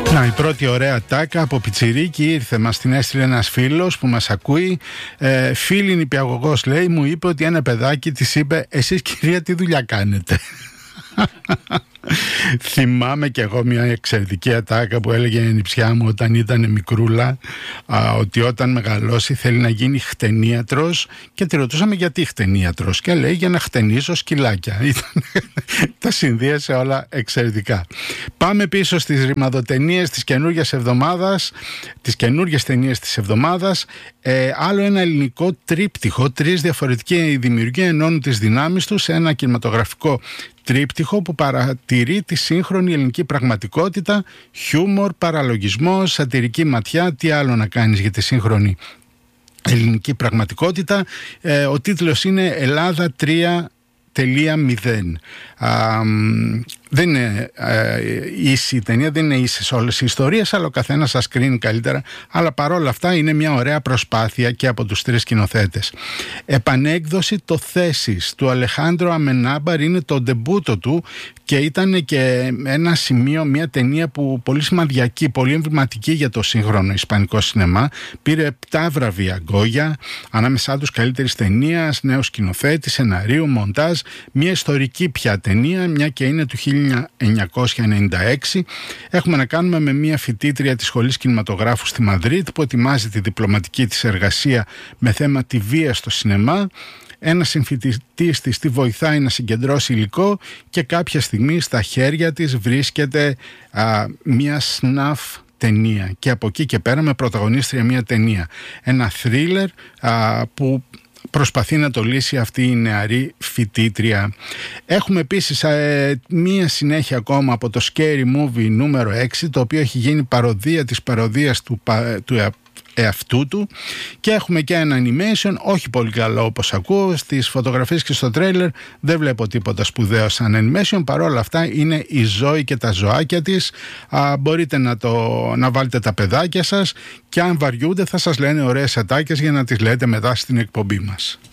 Να, η πρώτη ωραία τάκα από πιτσιρίκι ήρθε. Μας την έστειλε ένας φίλος που μας ακούει. Φίλη νηπιαγωγός, λέει, μου είπε ότι ένα παιδάκι της είπε: εσείς, κυρία, τι δουλειά κάνετε? Θυμάμαι κι εγώ μια εξαιρετική ατάκα που έλεγε η νηψιά μου όταν ήταν μικρούλα, ότι όταν μεγαλώσει θέλει να γίνει χτενίατρος, και τη ρωτούσαμε γιατί χτενίατρος, και λέει: για να χτενίζω σκυλάκια. Τα συνδύασε όλα εξαιρετικά. Πάμε πίσω στις ρημαδοτενίες της καινούργιας εβδομάδας, τις καινούργιες ταινίες της εβδομάδας. Άλλο ένα ελληνικό τρίπτυχο, τρεις διαφορετικοί δημιουργοί ενώνουν τις δυνάμεις τους σε ένα κινηματογραφικό τρίπτυχο που παρατηρεί τη σύγχρονη ελληνική πραγματικότητα, χιούμορ, παραλογισμό, σατιρική ματιά. Τι άλλο να κάνεις για τη σύγχρονη ελληνική πραγματικότητα? Ο τίτλος είναι Ελλάδα 3.0. Δεν είναι ίση η ταινία, δεν είναι ίσες όλες οι ιστορίες, αλλά ο καθένας σας κρίνει καλύτερα. Αλλά παρόλα αυτά είναι μια ωραία προσπάθεια και από τους τρεις σκηνοθέτες. Επανέκδοση το Θέσεις του Αλεχάνδρο Αμενάμπαρ είναι το ντεμπούτο του και ήταν και ένα σημείο, μια ταινία που πολύ σημαντική, πολύ εμβληματική για το σύγχρονο ισπανικό σινεμά. Πήρε 7 βραβεία Γκόγια, ανάμεσά τους καλύτερης ταινίας, νέος σκηνοθέτη, σεναρίου, μοντάζ. Μια ιστορική πια ταινία, μια και είναι του 1996. Έχουμε να κάνουμε με μια φοιτήτρια της Σχολής Κινηματογράφου στη Μαδρίτη που ετοιμάζει τη διπλωματική της εργασία με θέμα τη βία στο σινεμά. Ένας συμφοιτητής της τη βοηθάει να συγκεντρώσει υλικό και κάποια στιγμή στα χέρια της βρίσκεται μια σναφ ταινία, και από εκεί και πέρα με πρωταγωνίστρια μια ταινία, ένα θρίλερ που προσπαθεί να το λύσει αυτή η νεαρή φοιτήτρια. Έχουμε επίσης μία συνέχεια ακόμα από το Scary Movie νούμερο 6, το οποίο έχει γίνει παροδία της παροδίας του εαυτού του, και έχουμε και ένα animation, όχι πολύ καλό όπως ακούω. Στις φωτογραφίες και στο τρέιλερ δεν βλέπω τίποτα σπουδαίο σαν animation. Παρόλα αυτά είναι η ζωή και τα ζωάκια της. Μπορείτε να βάλετε τα παιδάκια σας, και αν βαριούνται θα σας λένε ωραίες ατάκες για να τις λέτε μετά στην εκπομπή μας.